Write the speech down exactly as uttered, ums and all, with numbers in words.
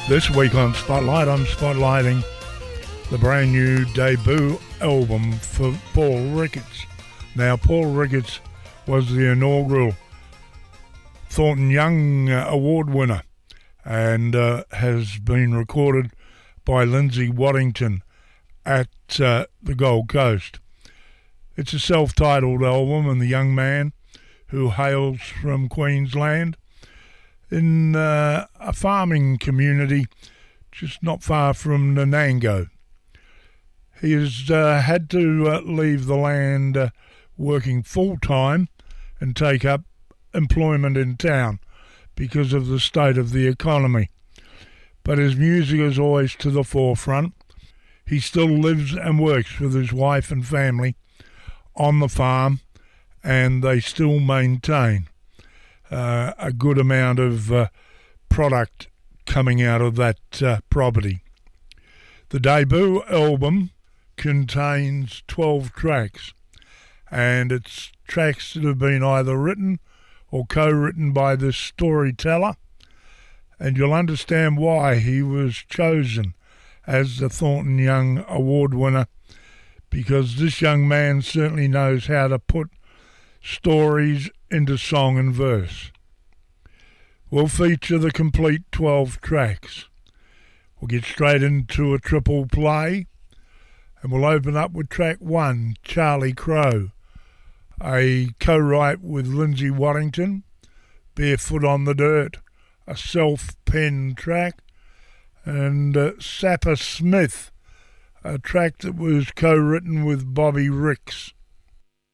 This week on Spotlight, I'm spotlighting the brand new debut album for Paul Ricketts. Now, Paul Ricketts was the inaugural Thornton Young uh, Award winner and uh, has been recorded by Lindsay Waddington at uh, the Gold Coast. It's a self-titled album, and the young man, who hails from Queensland, in uh, a farming community just not far from Nanango. He has uh, had to uh, leave the land uh, working full-time and take up employment in town because of the state of the economy. But his music is always to the forefront. He still lives and works with his wife and family on the farm, and they still maintain uh, a good amount of uh, product coming out of that uh, property. The debut album contains twelve tracks, and it's tracks that have been either written or co-written by the storyteller, and you'll understand why he was chosen as the Thornton Young Award winner, because this young man certainly knows how to put stories into song and verse. We'll feature the complete twelve tracks. We'll get straight into a triple play, and we'll open up with track one, Charlie Crow, a co-write with Lindsay Waddington, Barefoot on the Dirt, a self-penned track, and uh, Sapper Smith, a track that was co-written with Bobby Ricks.